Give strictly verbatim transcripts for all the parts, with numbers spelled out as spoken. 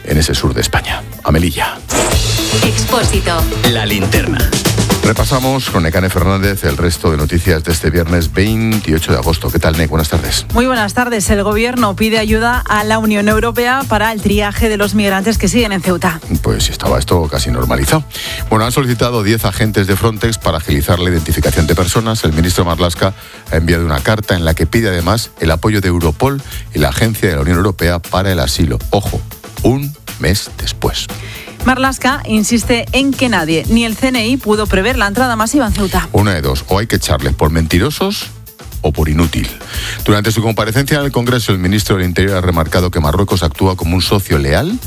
en ese sur de España, a Melilla. Expósito. La linterna. Repasamos con Nekane Fernández el resto de noticias de este viernes veintiocho de agosto. ¿Qué tal, Nek? Buenas tardes. Muy buenas tardes. El Gobierno pide ayuda a la Unión Europea para el triaje de los migrantes que siguen en Ceuta. Pues estaba esto casi normalizado. Bueno, han solicitado diez agentes de Frontex para agilizar la identificación de personas. El ministro Marlaska ha enviado una carta en la que pide además el apoyo de Europol y la Agencia de la Unión Europea para el Asilo. Ojo, un mes después. Marlaska insiste en que nadie, ni el C N I, pudo prever la entrada masiva en Ceuta. Una de dos, o hay que echarles por mentirosos o por inútil. Durante su comparecencia en el Congreso, el ministro del Interior ha remarcado que Marruecos actúa como un socio leal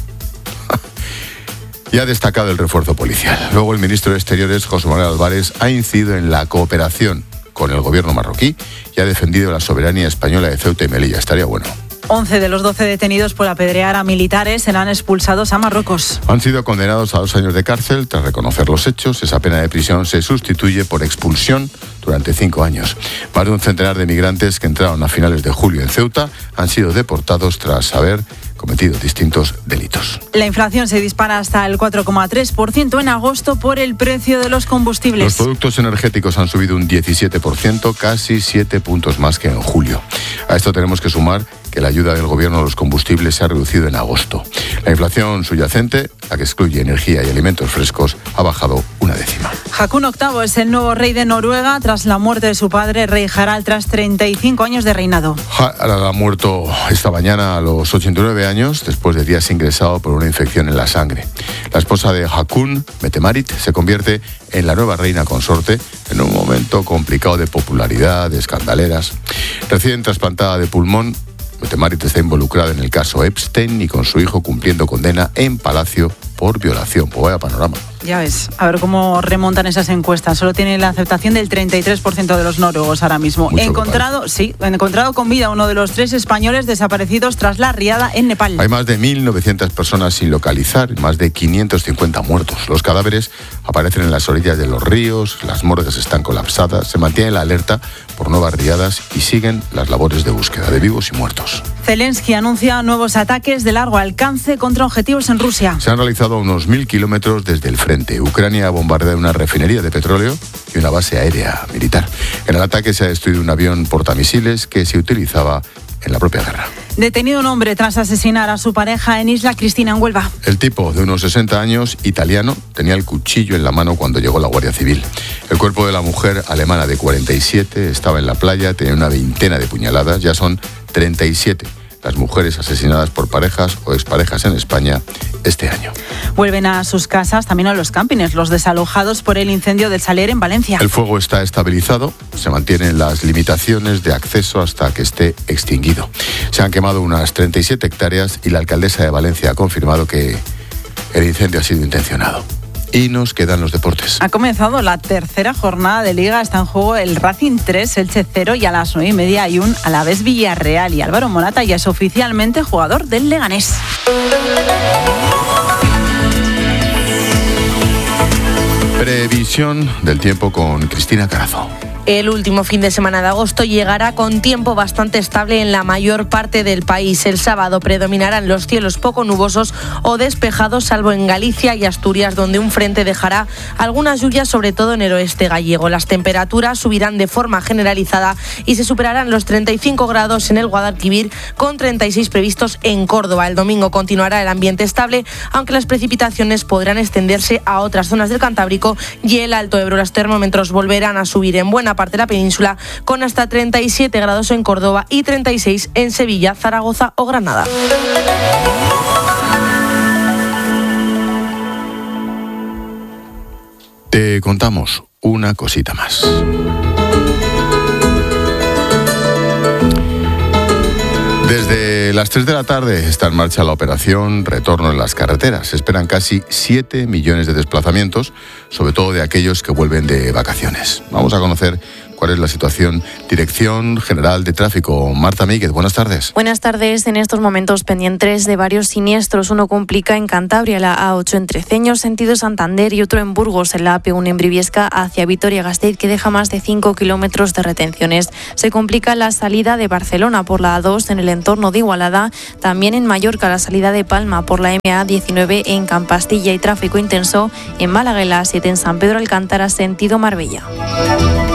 y ha destacado el refuerzo policial. Luego el ministro de Exteriores, José Manuel Álvarez, ha incidido en la cooperación con el gobierno marroquí y ha defendido la soberanía española de Ceuta y Melilla. Estaría bueno. once de los doce detenidos por apedrear a militares serán expulsados a Marruecos. Han sido condenados a dos años de cárcel tras reconocer los hechos. Esa pena de prisión se sustituye por expulsión durante cinco años. Más de un centenar de migrantes que entraron a finales de julio en Ceuta han sido deportados tras haber cometido distintos delitos. La inflación se dispara hasta el cuatro coma tres por ciento en agosto por el precio de los combustibles. Los productos energéticos han subido un diecisiete por ciento, casi siete puntos más que en julio. A esto tenemos que sumar que la ayuda del gobierno a los combustibles se ha reducido en agosto. La inflación subyacente, la que excluye energía y alimentos frescos, ha bajado una décima. Haakon octavo es el nuevo rey de Noruega tras la muerte de su padre, rey Harald, tras treinta y cinco años de reinado. Harald ha muerto esta mañana a los ochenta y nueve años, después de días ingresado por una infección en la sangre. La esposa de Haakon, Mette-Marit, se convierte en la nueva reina consorte en un momento complicado de popularidad, de escandaleras. Recién trasplantada de pulmón, Mette-Marit está involucrada en el caso Epstein y con su hijo cumpliendo condena en Palacio por violación. Pues vaya panorama. Ya ves, a ver cómo remontan esas encuestas. Solo tiene la aceptación del treinta y tres por ciento de los noruegos ahora mismo. Mucho encontrado, sí, encontrado con vida uno de los tres españoles desaparecidos tras la riada en Nepal. Hay más de mil novecientas personas sin localizar y más de quinientos cincuenta muertos. Los cadáveres aparecen en las orillas de los ríos, las morgues están colapsadas, se mantiene la alerta por nuevas riadas y siguen las labores de búsqueda de vivos y muertos. Zelensky anuncia nuevos ataques de largo alcance contra objetivos en Rusia. Se han realizado a unos mil kilómetros desde el frente. Ucrania ha bombardeado una refinería de petróleo y una base aérea militar. En el ataque se ha destruido un avión portamisiles que se utilizaba en la propia guerra. Detenido un hombre tras asesinar a su pareja en Isla Cristina, en Huelva. El tipo, de unos sesenta años, italiano, tenía el cuchillo en la mano cuando llegó la Guardia Civil. El cuerpo de la mujer alemana de cuarenta y siete estaba en la playa, tenía una veintena de puñaladas, ya son treinta y siete las mujeres asesinadas por parejas o exparejas en España este año. Vuelven a sus casas, también a los campings, los desalojados por el incendio del Saler en Valencia. El fuego está estabilizado, se mantienen las limitaciones de acceso hasta que esté extinguido. Se han quemado unas treinta y siete hectáreas y la alcaldesa de Valencia ha confirmado que el incendio ha sido intencionado. Y nos quedan los deportes. Ha comenzado la tercera jornada de Liga. Está en juego el Racing tres, Elche cero y a las nueve y media hay un Alavés Villarreal. Y Álvaro Morata ya es oficialmente jugador del Leganés. Previsión del tiempo con Cristina Carazo. El último fin de semana de agosto llegará con tiempo bastante estable en la mayor parte del país. El sábado predominarán los cielos poco nubosos o despejados, salvo en Galicia y Asturias, donde un frente dejará algunas lluvias, sobre todo en el oeste gallego. Las temperaturas subirán de forma generalizada y se superarán los treinta y cinco grados en el Guadalquivir, con treinta y seis previstos en Córdoba. El domingo continuará el ambiente estable, aunque las precipitaciones podrán extenderse a otras zonas del Cantábrico y el Alto Ebro. Los termómetros volverán a subir en buena parte de la península, con hasta treinta y siete grados en Córdoba y treinta y seis en Sevilla, Zaragoza o Granada. Te contamos una cosita más. Desde las tres de la tarde está en marcha la operación Retorno en las carreteras. Se esperan casi siete millones de desplazamientos, sobre todo de aquellos que vuelven de vacaciones. Vamos a conocer cuál es la situación. Dirección General de Tráfico, Marta Míguez, buenas tardes. Buenas tardes. En estos momentos pendientes de varios siniestros. Uno complica en Cantabria, la A ocho en Treceños, sentido Santander, y otro en Burgos, en la A P uno en Briviesca, hacia Vitoria-Gasteiz, que deja más de cinco kilómetros de retenciones. Se complica la salida de Barcelona por la A dos en el entorno de Igualada, también en Mallorca la salida de Palma por la M A diecinueve en Campastilla, y tráfico intenso en Málaga, en la A siete en San Pedro Alcántara, sentido Marbella.